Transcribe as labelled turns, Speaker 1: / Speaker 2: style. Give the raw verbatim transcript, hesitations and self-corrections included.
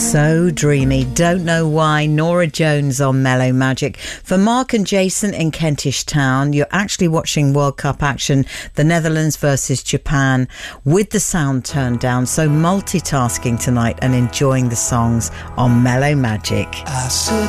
Speaker 1: So dreamy. Don't know why. Nora Jones on Mellow Magic. For Mark and Jason in Kentish Town, you're actually watching World Cup action, the Netherlands versus Japan, with the sound turned down. So multitasking tonight and enjoying the songs on Mellow Magic.
Speaker 2: I sit